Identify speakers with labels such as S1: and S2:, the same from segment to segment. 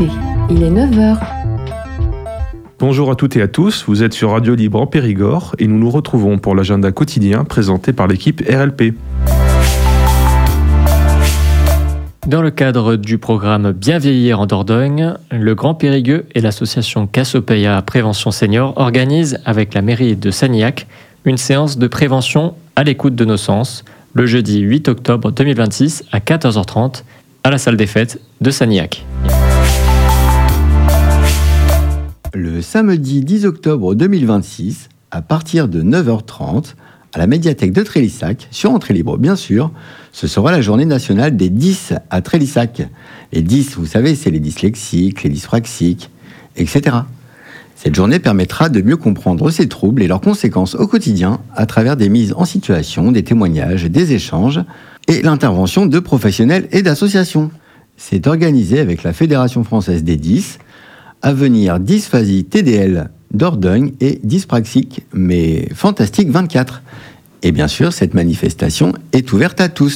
S1: RLP, il est 9h.
S2: Bonjour à toutes et à tous, vous êtes sur Radio Libre en Périgord et nous nous retrouvons pour l'agenda quotidien présenté par l'équipe RLP.
S3: Dans le cadre du programme Bien vieillir en Dordogne, le Grand Périgueux et l'association Cassiopeia Prévention Senior organisent avec la mairie de Sanilhac une séance de prévention à l'écoute de nos sens le jeudi 8 octobre 2026 à 14h30 à la salle des fêtes de Sanilhac.
S4: Le samedi 10 octobre 2026, à partir de 9h30, à la médiathèque de Trélissac, sur entrée libre bien sûr, ce sera la journée nationale des 10 à Trélissac. Les 10, vous savez, c'est les dyslexiques, les dyspraxiques, etc. Cette journée permettra de mieux comprendre ces troubles et leurs conséquences au quotidien à travers des mises en situation, des témoignages, des échanges et l'intervention de professionnels et d'associations. C'est organisé avec la Fédération française des 10, Avenir Dysphasie TDL Dordogne et Dyspraxique, mais Fantastique 24. Et bien sûr, cette manifestation est ouverte à tous.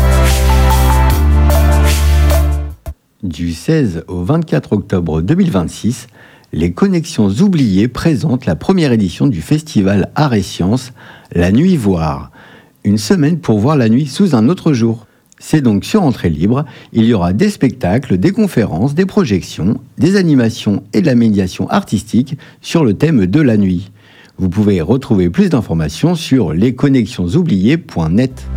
S4: Du 16 au 24 octobre 2026, les Connexions Oubliées présentent la première édition du festival Art et Sciences, La Nuit Voir. Une semaine pour voir la nuit sous un autre jour. C'est donc sur entrée libre, il y aura des spectacles, des conférences, des projections, des animations et de la médiation artistique sur le thème de la nuit. Vous pouvez retrouver plus d'informations sur lesconnexionsoubliées.net.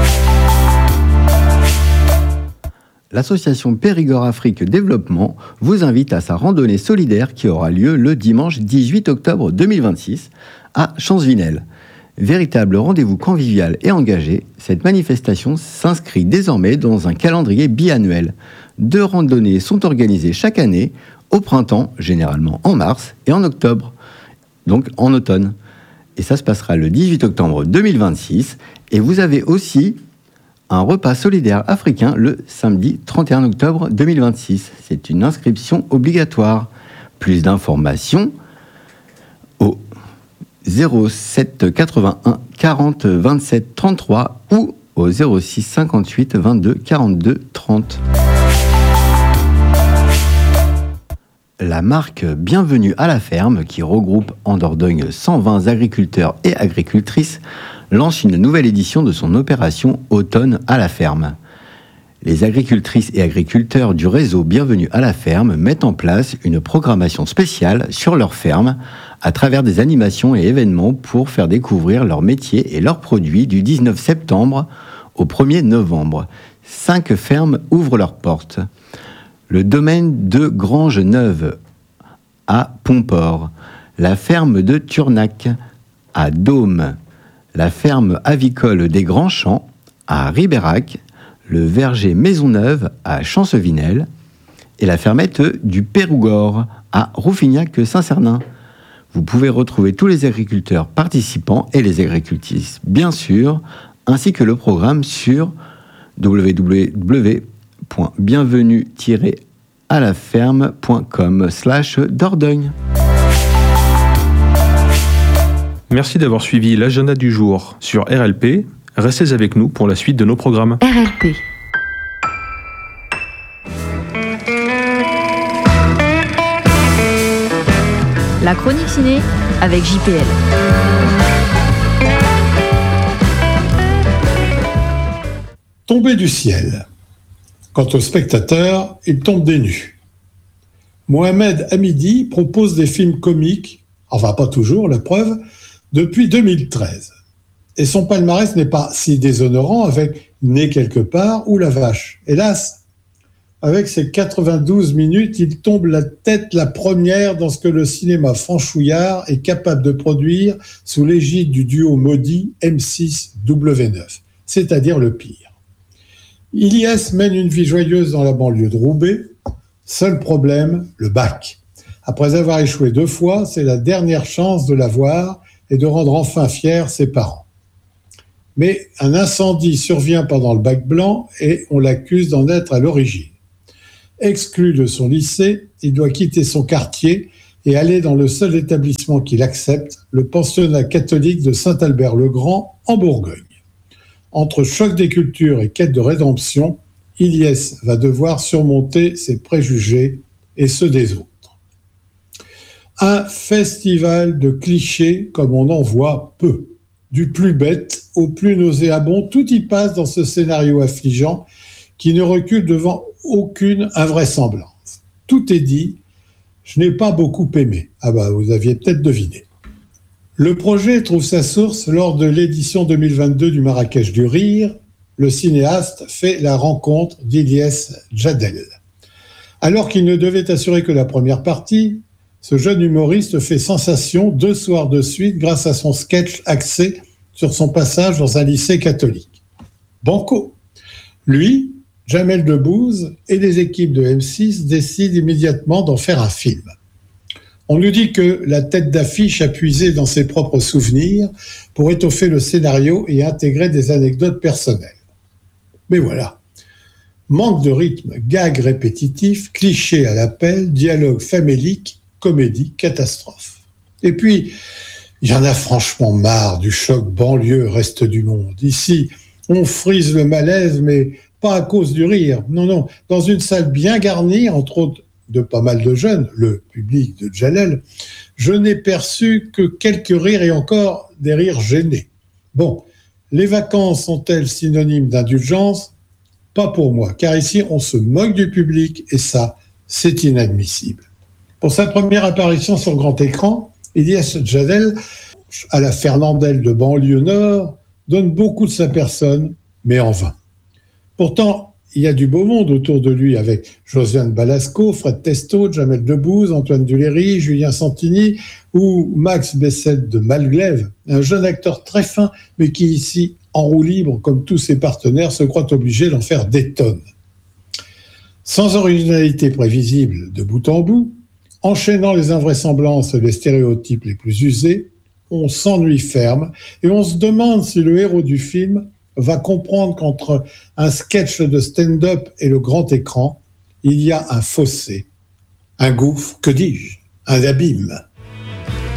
S4: L'association Périgord Afrique Développement vous invite à sa randonnée solidaire qui aura lieu le dimanche 18 octobre 2026 à Champsvinel. Véritable rendez-vous convivial et engagé, cette manifestation s'inscrit désormais dans un calendrier biannuel. 2 randonnées sont organisées chaque année, au printemps, généralement en mars, et en octobre, donc en automne. Et ça se passera le 18 octobre 2026. Et vous avez aussi un repas solidaire africain le samedi 31 octobre 2026. C'est une inscription obligatoire. Plus d'informations au 07 81 40 27 33 ou au 06 58 22 42 30. La marque Bienvenue à la ferme, qui regroupe en Dordogne 120 agriculteurs et agricultrices, lance une nouvelle édition de son opération Automne à la ferme. Les agricultrices et agriculteurs du réseau Bienvenue à la ferme mettent en place une programmation spéciale sur leur ferme à travers des animations et événements pour faire découvrir leur métier et leurs produits du 19 septembre au 1er novembre. 5 fermes ouvrent leurs portes. Le domaine de Grange-Neuve à Pomport, la ferme de Turnac à Dôme, la ferme avicole des Grands Champs à Ribérac, le verger Maisonneuve à Champsvinel et la fermette du Périgord à Rouffignac-Saint-Cernin. Vous pouvez retrouver tous les agriculteurs participants et les agricultrices, bien sûr, ainsi que le programme sur www.bienvenue-alaferme.com/Dordogne.
S2: Merci d'avoir suivi l'agenda du jour sur RLP. Restez avec nous pour la suite de nos programmes.
S1: RLP. La chronique ciné avec JPL.
S5: Tomber du ciel. Quant aux spectateurs, ils tombent des nues. Mohamed Hamidi propose des films comiques, enfin pas toujours, la preuve, depuis 2013. Et son palmarès n'est pas si déshonorant avec Né quelque part ou La Vache. Hélas, avec ses 92 minutes, il tombe la tête la première dans ce que le cinéma franchouillard est capable de produire sous l'égide du duo maudit M6W9, c'est-à-dire le pire. Ilyes mène une vie joyeuse dans la banlieue de Roubaix. Seul problème, le bac. Après avoir échoué 2 fois, c'est la dernière chance de l'avoir et de rendre enfin fiers ses parents. Mais un incendie survient pendant le bac blanc et on l'accuse d'en être à l'origine. Exclu de son lycée, il doit quitter son quartier et aller dans le seul établissement qu'il accepte, le pensionnat catholique de Saint-Albert-le-Grand en Bourgogne. Entre choc des cultures et quête de rédemption, Ilyes va devoir surmonter ses préjugés et ceux des autres. Un festival de clichés comme on en voit peu. Du plus bête au plus nauséabond, tout y passe dans ce scénario affligeant qui ne recule devant aucune invraisemblance. Tout est dit, je n'ai pas beaucoup aimé. Ah bah, vous aviez peut-être deviné. Le projet trouve sa source lors de l'édition 2022 du Marrakech du Rire. Le cinéaste fait la rencontre d'Ilyes Djadel. Alors qu'il ne devait assurer que la première partie, ce jeune humoriste fait sensation 2 soirs de suite grâce à son sketch axé sur son passage dans un lycée catholique. Banco. Lui, Jamel Debbouze et les équipes de M6 décident immédiatement d'en faire un film. On nous dit que la tête d'affiche a puisé dans ses propres souvenirs pour étoffer le scénario et intégrer des anecdotes personnelles. Mais voilà. Manque de rythme, gag répétitif, cliché à l'appel, dialogue famélique, comédie, catastrophe. Et puis, il y en a franchement marre du choc banlieue reste du monde. Ici, on frise le malaise, mais pas à cause du rire. Non. Dans une salle bien garnie, entre autres de pas mal de jeunes, le public de Djalel, je n'ai perçu que quelques rires et encore des rires gênés. Bon, les vacances sont-elles synonymes d'indulgence ? Pas pour moi, car ici, on se moque du public et ça, c'est inadmissible. Pour sa première apparition sur grand écran, Ilyes Djadel, à la Fernandelle de banlieue nord, donne beaucoup de sa personne, mais en vain. Pourtant, il y a du beau monde autour de lui avec Josiane Balasco, Fred Testo, Jamel Debbouze, Antoine Duléry, Julien Santini ou Max Bessel de Malglaive, un jeune acteur très fin, mais qui ici, en roue libre, comme tous ses partenaires, se croit obligé d'en faire des tonnes. Sans originalité prévisible de bout en bout, enchaînant les invraisemblances et les stéréotypes les plus usés, on s'ennuie ferme et on se demande si le héros du film va comprendre qu'entre un sketch de stand-up et le grand écran, il y a un fossé, un gouffre, que dis-je, un abîme.